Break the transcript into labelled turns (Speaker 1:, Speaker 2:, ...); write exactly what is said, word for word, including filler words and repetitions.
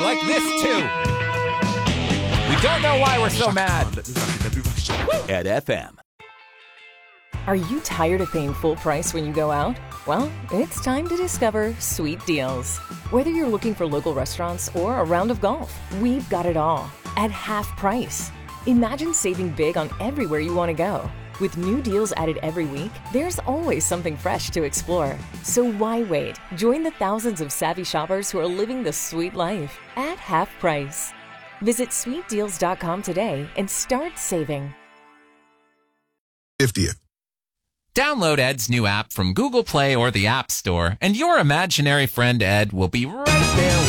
Speaker 1: like this too. We don't know why we're so mad.
Speaker 2: At F M.
Speaker 3: Are you tired of paying full price when you go out? Well, it's time to discover Sweet Deals. Whether you're looking for local restaurants or a round of golf, we've got it all at half price. Imagine saving big on everywhere you want to go. With new deals added every week, there's always something fresh to explore. So why wait? Join the thousands of savvy shoppers who are living the sweet life at half price. Visit sweet deals dot com today and start saving.
Speaker 4: fiftieth.
Speaker 1: Download Ed's new app from Google Play or the App Store, and your imaginary friend Ed will be right there